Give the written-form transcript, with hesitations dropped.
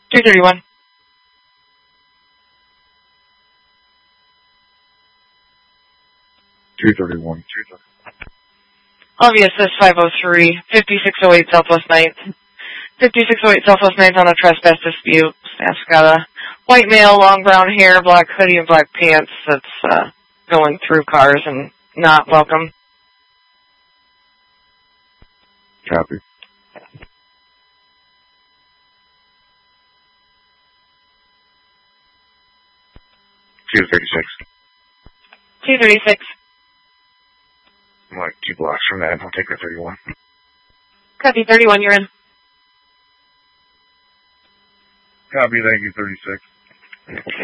231. LVSS 503, 5608 Southwest 9th. 5608 Southwest 9th on a trespass dispute. Staff's got a white male, long brown hair, black hoodie, and black pants that's going through cars and not welcome. Copy. $236. I'm like 2 blocks from that. I'll take her 31. Copy, 31, you're in. Copy, thank you, 36.